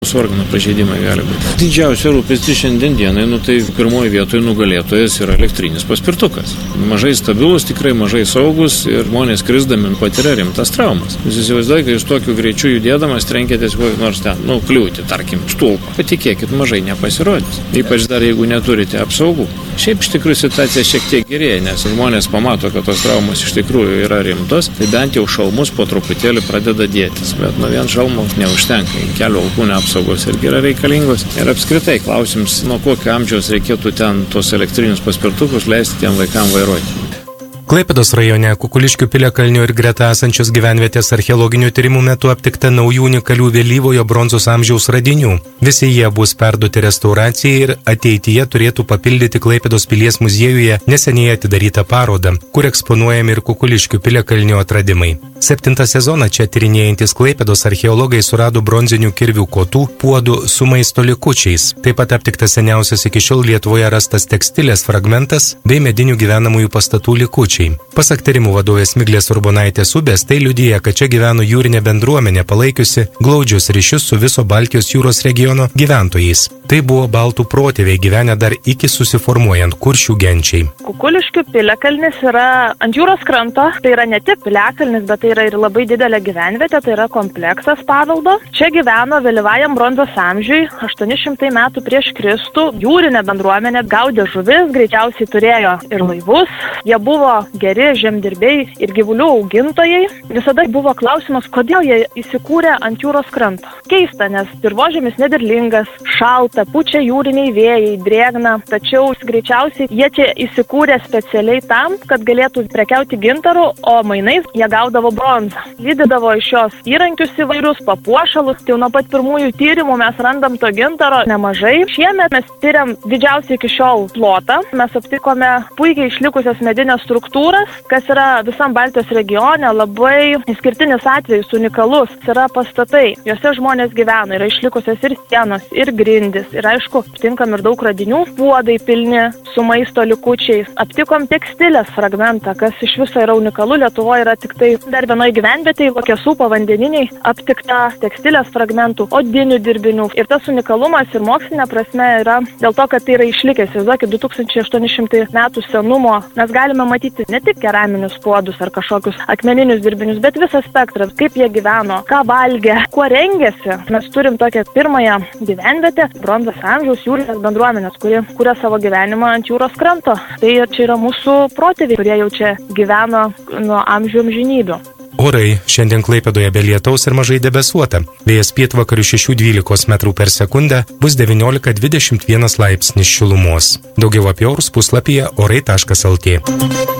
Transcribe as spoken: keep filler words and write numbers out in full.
Organų pažeidimai gali būti. Didžiausia rūpestis šiandien dienai, nu tai pirmoji vietoje nugalėtojas yra elektrinis paspirtukas. Mažai stabilus, tikrai mažai saugus ir žmonės krisdami patiria rimtas traumas. Jūs įsivaizduojate, kad jūs tokiu greičiu judėdamas trenkėtės kokį nors ten, nu, kliūti, tarkim, stulpą. Patikėkit, mažai nepasirodys. Ypač dar jeigu neturite apsaugų. Šiaip iš tikrųjų situacija šiek tiek gerėja, nes žmonės pamato, kad tos traumas iš tikrųjų yra rimtos, tai bent jau šalmus po truputėlį pradeda dėtis. Bet nuo vien šalmo neužtenka, kelio alkūnė apsaugos irgi yra reikalingos. Ir apskritai klausims, nuo kokio amžiaus reikėtų ten tos elektrinius paspirtukus leisti tiem vaikam vairuoti. Klaipėdos rajone Kukuliškių piliakalnio ir greta esančios gyvenvietės archeologinių tyrimų metu aptikta naujų unikalių vėlyvojo bronzos amžiaus radinių. Visi jie bus perduoti restauracijai ir ateityje turėtų papildyti Klaipėdos pilies muziejuje neseniai atidarytą parodą, kur eksponuojami ir Kukuliškių piliakalnio atradimai. Septintą sezoną čia tyrinėjantis Klaipėdos archeologai surado bronzinių kirvių kotų, puodų su maisto likučiais. Taip pat aptiktas seniausias iki šiol Lietuvoje rastas tekstilės fragmentas bei medinių gyvenamųjų pastatų likučiai. Pasak tyrimų vadovės Miglės Urbonaitės Ubės, tai liudija, kad čia gyveno jūrinė bendruomenė palaikiusi glaudžius ryšius su viso Baltijos jūros regiono gyventojais. Tai buvo baltų protėviai gyvenę dar iki susiformuojant kuršių genčiai. Kukuliškių piliakalnis yra ant jūros kranto, tai yra ne tik piliakalnis, bet tai yra ir labai didelė gyvenvietė, tai yra kompleksas paveldo. Čia gyveno vėlyvajam bronzos amžiui, aštuoni šimtai metų prieš Kristų, jūrinė bendruomenė gaudė žuvis, greičiausiai turėjo ir laivus. Jie buvo geri žemdirbiai ir gyvulių augintojai. Visada buvo klausimas, kodėl jie įsikūrė ant jūros kranto. Keista, nes dirvožemis nederlingas, šalta, pučia jūriniai vėjai, drėgna, tačiau greičiausiai jie čia įsikūrė specialiai tam, kad galėtų prekiauti gintaru, o mainais jie gaudavo bronzą. Lydydavo iš jos įrankius įvairius, papuošalus. Jau nuo pat pirmųjų tyrimų mes randam to gintaro nemažai. Šiemet mes tyriam didžiausiai iki šiol plotą. Mes aptikome puikiai išlikusias medinės struktūras, kas yra visam Baltijos regione labai išskirtinis atvejis, unikalus. Yra pastatai, juose žmonės gyvena, yra išlikusios ir sienos, ir grindis. Ir aišku, aptinkam ir daug radinių, puodai pilni su maisto likučiais. Aptikom tekstilės fragmentą, kas iš viso yra unikalu. Lietuvoje yra tik tai dar vienoje gyvenvietėje, Lokesų povandeniniai, aptikta tekstilės fragmentų, odinių dirbinių. Ir tas unikalumas ir mokslinė prasme yra dėl to, kad tai yra išlikęs. Įsivaizduokit, du tūkstančiai aštuoni šimtai metų senumo. Mes galime matyti ne tik keraminius puodus ar kažkokius akmeninius dirbinius, bet visą spektrą, kaip jie gyveno, ką valgė, kuo rengėsi. Mes turim tokią pirmąją gyvenvietę, bronzos amžiaus jūrinės bendruomenės, kuri kuria savo gyvenimą ant jūros kranto. Tai čia yra mūsų protėviai, kurie jau čia gyveno nuo amžių amžinybių. Orai šiandien Klaipėdoje be lietaus ir mažai debesuota. Vėjas pietvakarių šešių dvylikos metrų per sekundę, bus devyniolika dvidešimt vienas laipsnis šilumos. Daugiau apie orus puslapyje orai taškas lt.